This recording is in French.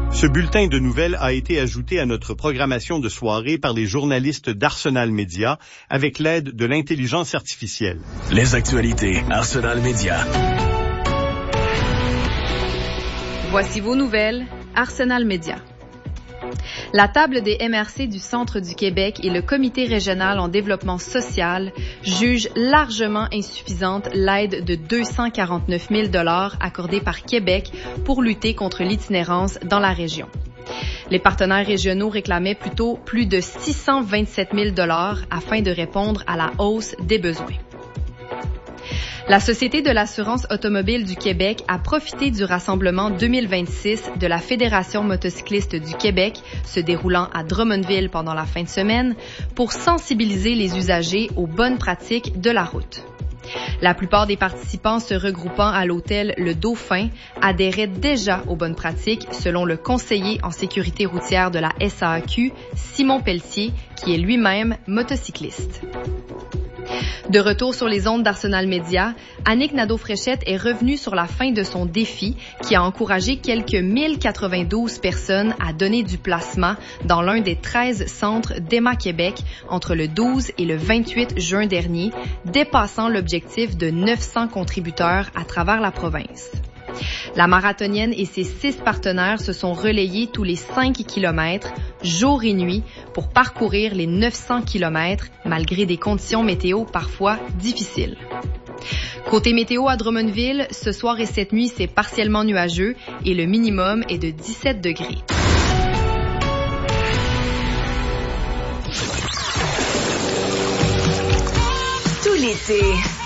Ce bulletin de nouvelles a été ajouté à notre programmation de soirée par les journalistes d'Arsenal Média avec l'aide de l'intelligence artificielle. Les actualités Arsenal Média. Voici vos nouvelles, Arsenal Média. La table des MRC du Centre du Québec et le Comité régional en développement social jugent largement insuffisante l'aide de 249 000 $ accordée par Québec pour lutter contre l'itinérance dans la région. Les partenaires régionaux réclamaient plutôt plus de 627 000 $ afin de répondre à la hausse des besoins. La Société de l'assurance automobile du Québec a profité du rassemblement 2026 de la Fédération motocycliste du Québec, se déroulant à Drummondville pendant la fin de semaine, pour sensibiliser les usagers aux bonnes pratiques de la route. La plupart des participants se regroupant à l'hôtel Le Dauphin adhéraient déjà aux bonnes pratiques, selon le conseiller en sécurité routière de la SAAQ, Simon Pelletier, qui est lui-même motocycliste. De retour sur les ondes d'Arsenal Média, Annick Nadeau-Fréchette est revenue sur la fin de son défi qui a encouragé quelques 1092 personnes à donner du plasma dans l'un des 13 centres d'Emma Québec entre le 12 et le 28 juin dernier, dépassant l'objectif de 900 contributeurs à travers la province. La marathonienne et ses 6 partenaires se sont relayés tous les 5 kilomètres, jour et nuit, pour parcourir les 900 kilomètres, malgré des conditions météo parfois difficiles. Côté météo à Drummondville, ce soir et cette nuit, c'est partiellement nuageux et le minimum est de 17 degrés. Tout l'été,